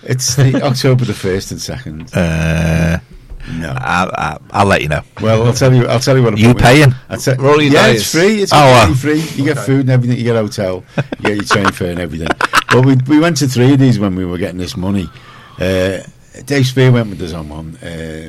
It's the October the 1st and 2nd. No, I'll let you know. Well, I'll tell you what. You paying? Rolling yeah, dice. it's free. It's completely free. You get food and everything. You get hotel. You get your train fare and everything. But we went to 3 of these when we were getting this money. Dave Spear went with us on one.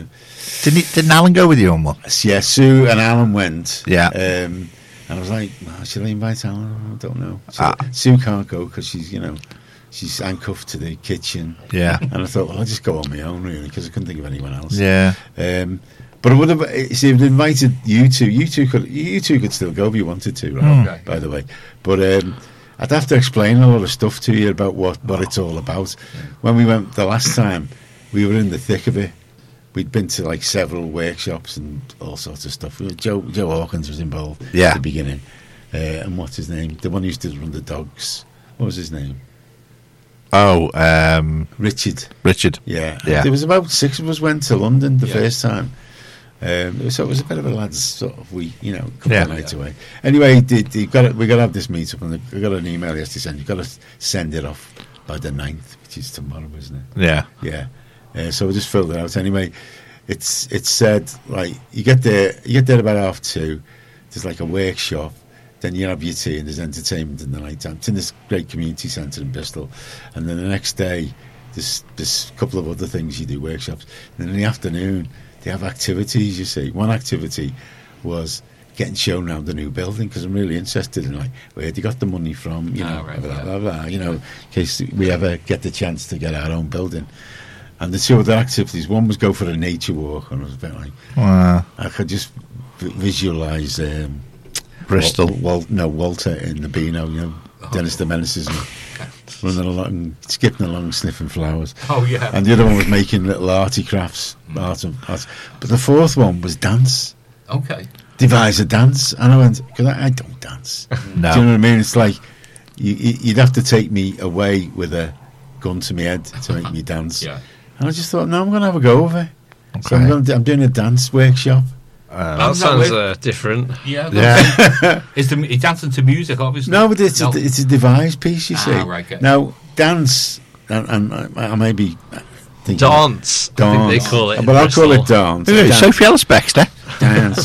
Didn't Alan go with you on one? Yeah, Sue and Alan went. Yeah. And I was like, should I invite Alan? I don't know. Sue can't go because she's handcuffed to the kitchen. Yeah. And I thought, well, I'll just go on my own, really, because I couldn't think of anyone else. Yeah. But I would have, see, if I'd invited you two. You two could still go if you wanted to, right? Okay. By the way. But I'd have to explain a lot of stuff to you about what it's all about. When we went the last time, we were in the thick of it. We'd been to like several workshops and all sorts of stuff. Joe Hawkins was involved at the beginning. And what's his name? The one who used to run the dogs. What was his name? Oh, Richard. Yeah. There was about 6 of us went to London the first time. So it was a bit of a lads sort of couple of nights away. Anyway, we got to have this meet up, and I got an email yesterday saying you've got to send it off by the 9th, which is tomorrow, isn't it? Yeah. Yeah. So we just filled it out. Anyway, it's said like you get there about 2:30. There's like a workshop. Then you have your tea and there's entertainment in the night time. It's in this great community centre in Bristol. And then the next day, there's a couple of other things you do, workshops. And then in the afternoon, they have activities, you see. One activity was getting shown around the new building, because I'm really interested in, like, where they got the money from, blah, blah, blah, in case we ever get the chance to get our own building. And the 2 other activities, one was go for a nature walk, and I was a bit like, I could just visualise... Bristol. Walter in the Beano, Dennis the Menaces, running along, skipping along, sniffing flowers. Oh, yeah. And the other one was making little arty crafts, art. But the 4th one was dance. Okay. Devise a dance. And I went, because I don't dance. No. Do you know what I mean? It's like, you'd have to take me away with a gun to my head to make me dance. Yeah. And I just thought, no, I'm going to have a go of it. Okay. So I'm doing a dance workshop. That sounds different. Yeah. It's dancing to music, obviously. No, but it's a devised piece, you see. Right, okay. Now, dance, and I may be thinking... Dance. I think they call it. But I'll call it dance. Sophie Ellis-Bextor. Dance.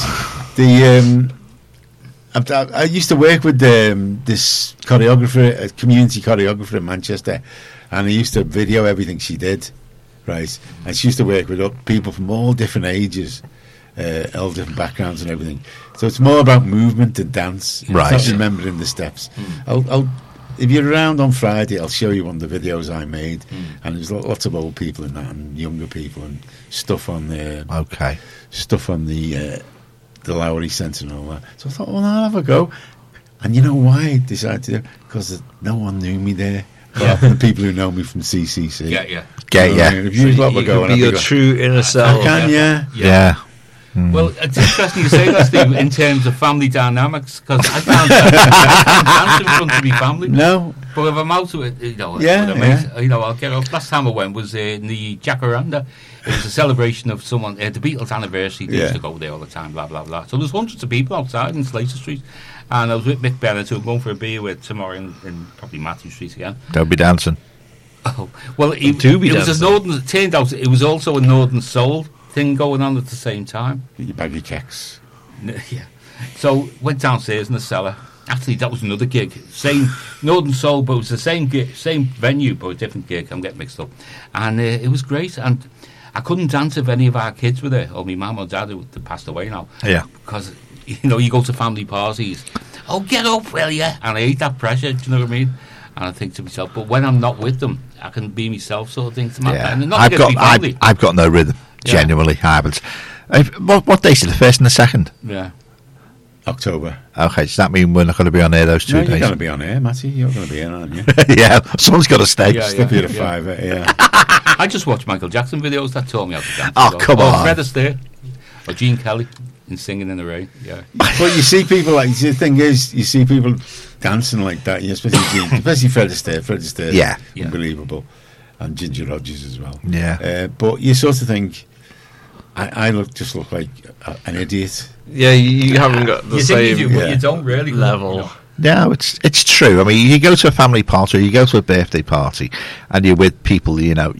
I used to work with this choreographer, a community choreographer in Manchester, and I used to video everything she did, right? And she used to work with people from all different ages, all different backgrounds and everything. So it's more about movement than dance. Right. It's not remembering the steps. I'll if you're around on Friday, I'll show you one of the videos I made, and there's lots of old people in that and younger people and stuff on the the Lowry Centre and all that. So I thought, well, I'll have a go. And you know why I decided to do it? Because no one knew me there. Apart from the people who know me from CCC. Yeah. If you So you can be your true inner self. I can, Yeah. Well, it's interesting you say that, Steve, in terms of family dynamics, because I can't dance in front of my family. No. But if I'm out to it, I'll get off. Last time I went was in the Jacaranda. It was a celebration of someone, the Beatles anniversary. They used to go there all the time, blah, blah, blah. So there's hundreds of people outside in Slater Street. And I was with Mick Bennett, who I'm going for a beer with tomorrow in probably Matthew Street again. Don't be dancing. Oh, well, it was a Northern, it turned out it was also a Northern Soul thing going on at the same time. You bag your checks. Yeah. So went downstairs in the cellar. Actually, that was another gig. Same Northern Soul, but it was the same gig, same venue, but a different gig. I'm getting mixed up. And it was great. And I couldn't dance if any of our kids were there, or my mum or dad who passed away now. Yeah. Because, you go to family parties. Oh, get up, will you? And I hate that pressure, do you know what I mean? And I think to myself, but when I'm not with them, I can be myself, sort of thing. And I've got no rhythm. Genuinely, happens. What days are the 1st and the 2nd? Yeah. October. Okay, does that mean we're not going to be on air those 2 days? You're going to be on air, Matty. You're going to be in, aren't you? Yeah, someone's got to stay. Stick you to $5, yeah. I just watched Michael Jackson videos that taught me how to dance. Oh, come on. Fred Astaire or Gene Kelly in Singing in the Rain. Yeah. But you see people the thing is, you see people dancing like that, especially Fred Astaire. Yeah. Unbelievable. And Ginger Rogers as well. Yeah. But you sort of think, I look like an idiot. Yeah, you haven't got the same think you do, but you don't really level. No, it's true. I mean, you go to a family party or you go to a birthday party and you're with people, you